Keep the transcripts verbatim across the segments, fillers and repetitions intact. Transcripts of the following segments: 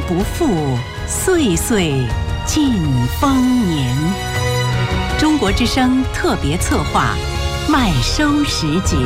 不负，岁岁尽丰年。中国之声特别策划，麦收时节。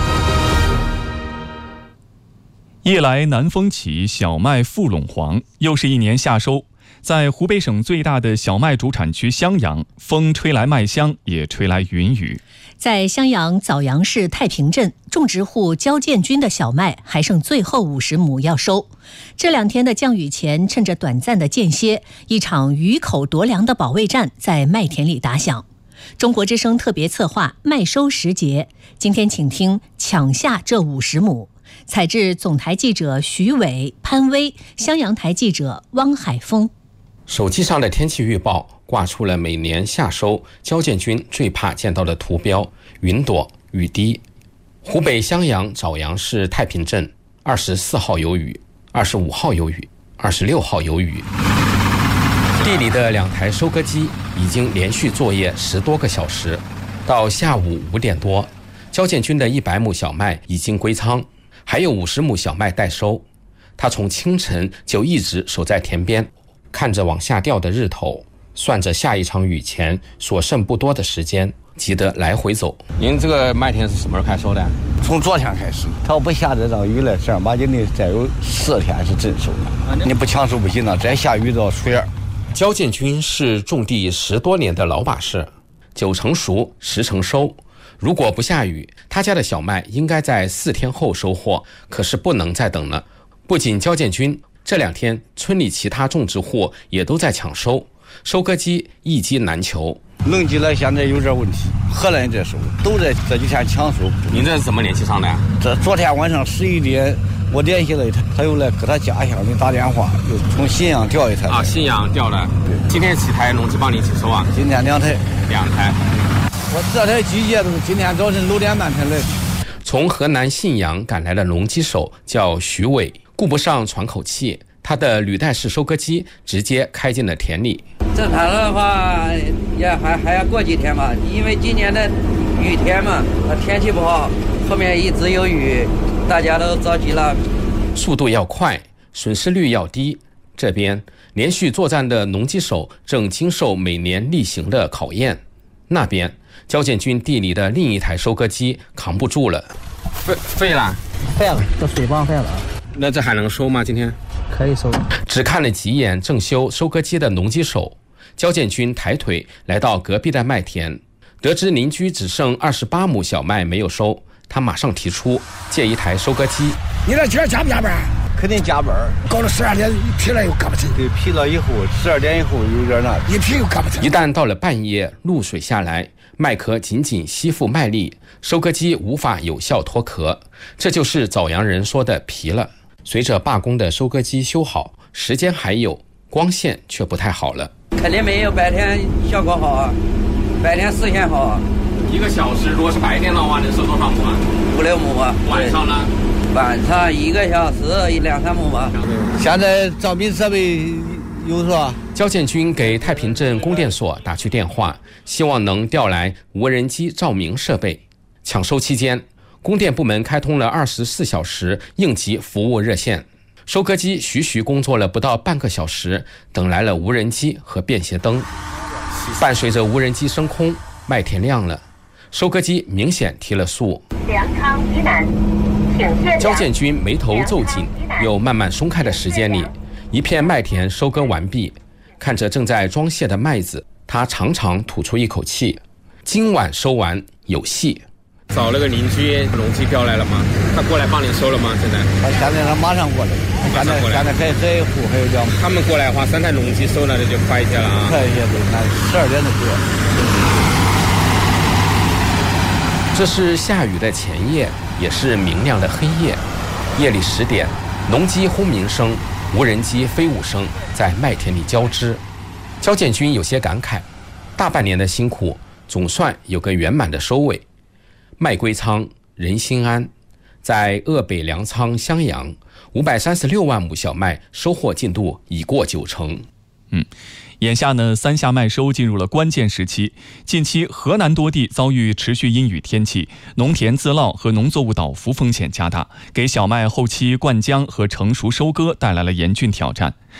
夜来南风起，小麦复垄黄，又是一年夏收。在湖北省最大的小麦主产区襄阳，风吹来麦香，也吹来云雨。 在襄阳枣阳市太平镇，种植户焦建军的小麦还剩最后五十亩要收。这两天的降雨前，趁着短暂的间歇，一场雨口夺粮的保卫战在麦田里打响。中国之声特别策划麦收时节，今天请听抢下这五十亩。采制总台记者徐伟、潘威，襄阳台记者汪海峰。 手机上的天气预报挂出了每年夏收焦建军最怕见到的图标：云朵、雨滴。湖北襄阳枣阳市太平镇二十四号有雨，二十五号有雨，二十六号有雨。地里的两台收割机已经连续作业十多个小时，到下午五点多，焦建军的一百亩小麦已经归仓，还有五十亩小麦待收。他从清晨就一直守在田边，看着往下掉的日头，算着下一场雨前所剩不多的时间，急得来回走。您这个麦田是什么时候开始收的？ 从昨天开始，它要不下这场雨了，正儿八经的再有四天是真收的。你不抢收不行了，再下雨都要水儿。 焦建军是种地十多年的老把式，九成熟，十成收。如果不下雨，他家的小麦应该在四天后收获，可是不能再等了。不仅焦建军，这两天村里其他种植户也都在抢收，收割机一机难求。 农机了现在有点问题，荷兰这收都在这几天抢收。 您这是怎么联系上的呀？ 这昨天晚上十一点我联系了他，他又来给他家乡里打电话，又从信阳调一台。 啊，信阳调的。今天几台农机帮你一起收啊？ 今天两台。 两台。 我这台机械都是今天早晨六点半才来。 从河南信阳赶来的农机手叫徐伟，顾不上喘口气，他的履带式收割机直接开进了田里。 正常的话也还还要过几天吧，因为今年的雨天嘛，天气不好，后面一直有雨，大家都着急了。 速度要快，损失率要低。这边连续作战的农机手正经受每年例行的考验，那边焦建军地里的另一台收割机扛不住了，废废了， 废了，这水泵废了。 那这还能收吗？今天可以收。 只看了几眼正修收割机的农机手，焦建军抬腿来到隔壁的麦田，得知邻居只剩二十八亩小麦没有收，他马上提出借一台收割机。 你这今儿加不加班？ 肯定加班。 搞到十二点疲了又干不成。 对，疲了以后十二点以后有点难， 一疲又干不成。 一旦到了半夜，露水下来，麦壳紧紧吸附麦粒，收割机无法有效脱壳，这就是枣阳人说的疲了。随着罢工的收割机修好，时间还有，光线却不太好了。 肯定没有白天效果好啊，白天视线好啊。 一个小时如果是白天的话，能收多少亩啊？ 五六亩啊。 晚上呢？ 晚上一个小时两三亩吧。 现在照明设备有是吧？ 焦建军给太平镇供电所打去电话，希望能调来无人机照明设备。抢收期间，供电部门开通了二十四小时应急服务热线，收割机徐徐工作了不到半个小时，等来了无人机和便携灯。伴随着无人机升空，麦田亮了，收割机明显提了速。 粮仓以南， 焦建军眉头皱紧，又慢慢松开的时间里，一片麦田收割完毕，看着正在装卸的麦子，他长长吐出一口气，今晚收完有戏。找了个邻居，农机调来了吗？他过来帮你收了吗？现在？ 他现在他马上过来，现在现在还还有户还有两。 他们过来的话，三台农机收了，这就快一些了啊。 快一些对，那十二点的多。 这是下雨的前夜，也是明亮的黑夜。夜里十点，农机轰鸣声、无人机飞舞声在麦田里交织。焦建军有些感慨，大半年的辛苦，总算有个圆满的收尾。麦归仓，人心安。在鄂北粮仓襄阳，五百三十六万亩小麦收获进度已过九成。 嗯，眼下呢，三夏麦收进入了关键时期。近期河南多地遭遇持续阴雨天气，农田自涝和农作物倒伏风险加大，给小麦后期灌浆和成熟收割带来了严峻挑战。